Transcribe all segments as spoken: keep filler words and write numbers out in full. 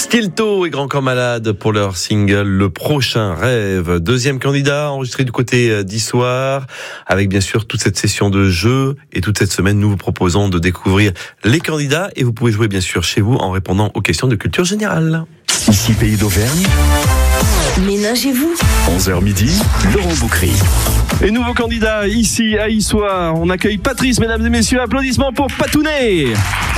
Stilto et Grand Corps Malade pour leur single Le Prochain Rêve. Deuxième candidat enregistré du côté d'Issoire, avec bien sûr toute cette session de jeu. Et toute cette semaine, nous vous proposons de découvrir les candidats. Et vous pouvez jouer bien sûr chez vous en répondant aux questions de culture générale. Ici Pays d'Auvergne. Ménagez-vous. onze heures midi, Laurent Boucry. Et nouveau candidat ici à Issoire. On accueille Patrice, mesdames et messieurs. Applaudissements pour Patounet.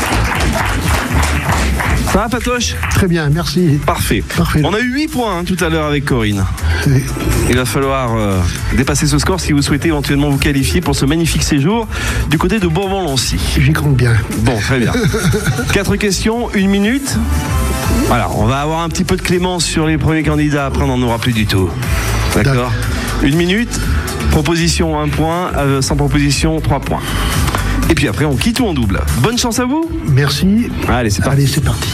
Ça va, Patoche ? Très bien, merci. Parfait. Parfait. On a eu huit points hein, tout à l'heure avec Corinne. Oui. Il va falloir euh, dépasser ce score si vous souhaitez éventuellement vous qualifier pour ce magnifique séjour du côté de Bourbon-Lancy. J'y compte bien. Bon, très bien. Quatre questions, une minute. Voilà, on va avoir un petit peu de clémence sur les premiers candidats. Après, on n'en aura plus du tout. D'accord, D'accord. Une minute. Proposition, un point. Euh, sans proposition, trois points. Et puis après, on quitte ou on double. Bonne chance à vous. Merci. Allez, c'est parti. Allez, c'est parti.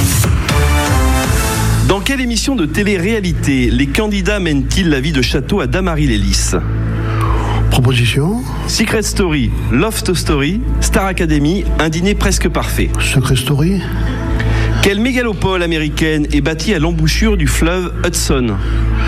Dans quelle émission de télé-réalité les candidats mènent-ils la vie de château à Damary-les-Lys ? Proposition. Secret Story, Loft Story, Star Academy, un dîner presque parfait. Secret Story. Quelle mégalopole américaine est bâtie à l'embouchure du fleuve Hudson ?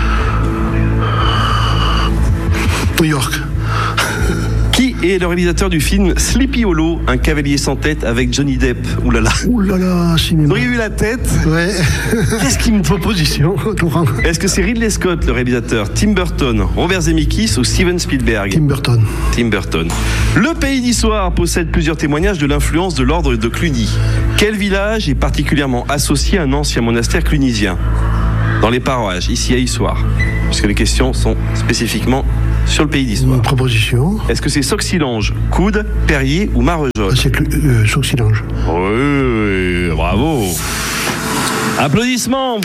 New York. Qui est le réalisateur du film Sleepy Hollow, un cavalier sans tête avec Johnny Depp ? Ouh là là. Ouh là là, cinéma. Vous auriez vu la tête ? Ouais. Qu'est-ce qui me Proposition, Laurent. Est-ce que c'est Ridley Scott, le réalisateur, Tim Burton, Robert Zemeckis ou Steven Spielberg ? Tim Burton. Tim Burton. Le Pays d'Issoire possède plusieurs témoignages de l'influence de l'ordre de Cluny. Quel village est particulièrement associé à un ancien monastère clunisien ? Dans les paroisses, ici à Issoire. Puisque les questions sont spécifiquement sur le Pays d'Issoire. Une proposition. Est-ce que c'est Sauxillange, Coude, Perrier ou Marvejols ? C'est euh, Sauxillange. Oui, bravo. Applaudissements.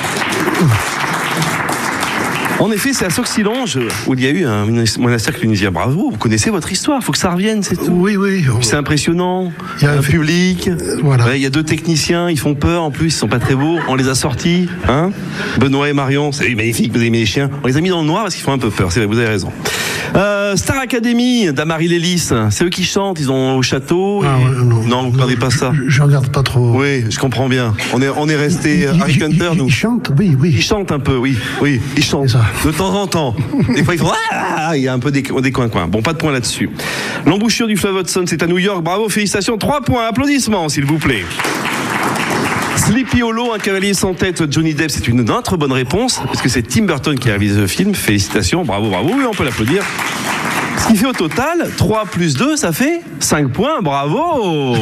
En effet, c'est à Sauxillange où il y a eu un monastère clunisien. Bravo, vous connaissez votre histoire, il faut que ça revienne, c'est tout. Oui, oui. C'est impressionnant, il y a un fait... public, euh, voilà. Ouais, il y a deux techniciens, ils font peur en plus, ils sont pas très beaux, on les a sortis, hein. Benoît et Marion, c'est magnifique, vous aimez les chiens. On les a mis dans le noir parce qu'ils font un peu peur, c'est vrai, vous avez raison. Euh, Star Academy, Damary-les-Lys, c'est eux qui chantent, ils ont au château. Et... Ah ouais, non, non, vous ne regardez pas ça. Je, je regarde pas trop. Oui, je comprends bien. On est, on est resté Harry Hunter, nous. Ils chantent, oui, oui. Ils chantent un peu, oui, oui, ils chantent. Ça. De temps en temps. Des fois, ils font ah, il y a un peu des, des coins-coins. Bon, pas de points là-dessus. L'embouchure du fleuve Hudson, c'est à New York. Bravo, félicitations. Trois points. Applaudissements, s'il vous plaît. Sleepy Hollow, un cavalier sans tête, Johnny Depp, c'est une autre bonne réponse, parce que c'est Tim Burton qui a réalisé le film. Félicitations, bravo, bravo. Oui, on peut l'applaudir. Ce qui fait au total, trois plus deux, ça fait cinq points. Bravo.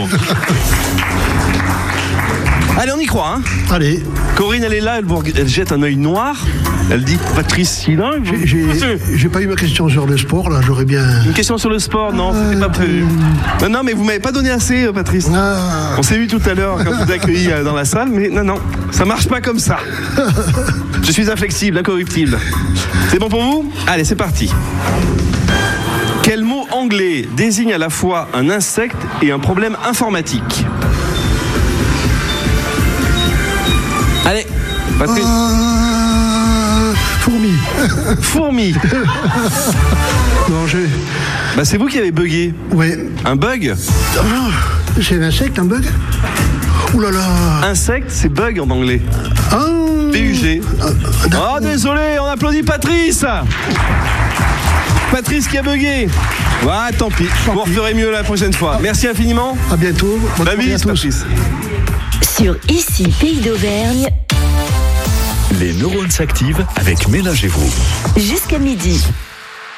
Allez, on y croit, hein. Allez. Corinne, elle est là, elle, vous, elle jette un œil noir. Elle dit Patrice Silin. J'ai, j'ai, j'ai pas eu ma question sur le sport, là, j'aurais bien. Une question sur le sport, non, euh, c'était pas prévu. Euh... Non, non, mais vous m'avez pas donné assez, Patrice. Ah. On s'est vu tout à l'heure quand vous avez accueilli dans la salle, mais non, non, ça marche pas comme ça. Je suis inflexible, incorruptible. C'est bon pour vous ? Allez, c'est parti. Quel mot anglais désigne à la fois un insecte et un problème informatique ? Allez, Patrice. Euh... Fourmi. Fourmi. Non, je... Bah, c'est vous qui avez bugué. Ouais. Un bug ? Oh, c'est un insecte, un bug ? Ouh là là. Insecte, c'est bug en anglais. Ah. B U G. Ah, oh, désolé, on applaudit Patrice. Patrice qui a bugué. Ouais, tant pis. Vous referez mieux la prochaine fois. Merci infiniment. À bientôt. Bonne Bah, journée à tous. Patrice. Sur Ici Pays d'Auvergne. Les neurones s'activent avec Ménagez-vous. Jusqu'à midi.